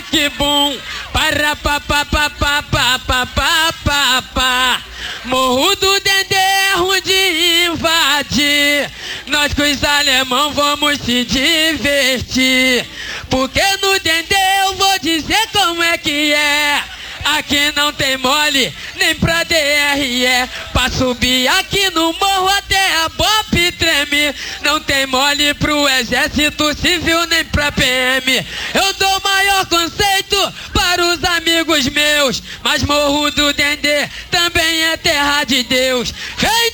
que bum, para pa pa pa pa pa pa pa pa pa. Morro do Dendê é ruim de invadir. Nós com os alemão vamos se divertir. Porque no Dendê eu vou dizer como é que é. Aqui não tem mole, nem pra DRE. Pra subir aqui no morro até a BOP treme. Não tem mole pro exército civil, nem pra PM. Eu dou maior conceito para os amigos meus. Mas Morro do Dendê também é terra de Deus. Vem